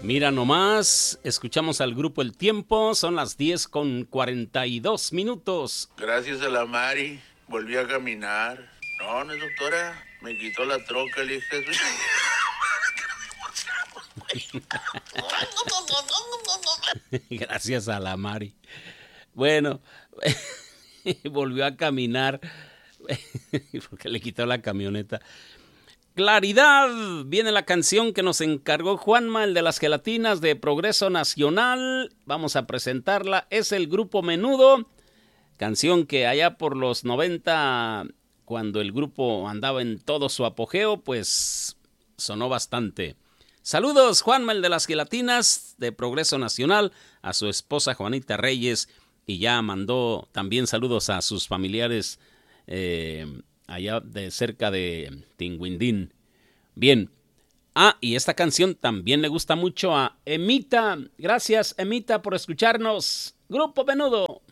Mira nomás, escuchamos al grupo El Tiempo, son las 10:42. Gracias a la Mari, volví a caminar. No, doctora, me quitó la troca, le dije. Gracias a la Mari. Bueno, volvió a caminar porque le quitó la camioneta. Claridad, viene la canción que nos encargó Juanma, el de las gelatinas de Progreso Nacional. Vamos a presentarla, es el grupo Menudo, canción que allá por los 90, cuando el grupo andaba en todo su apogeo, pues sonó bastante. Saludos, Juanma, el de las gelatinas de Progreso Nacional, a su esposa Juanita Reyes, y ya mandó también saludos a sus familiares allá de cerca de Tinguindín. Bien. Y esta canción también le gusta mucho a Emita. Gracias, Emita, por escucharnos. Grupo Menudo.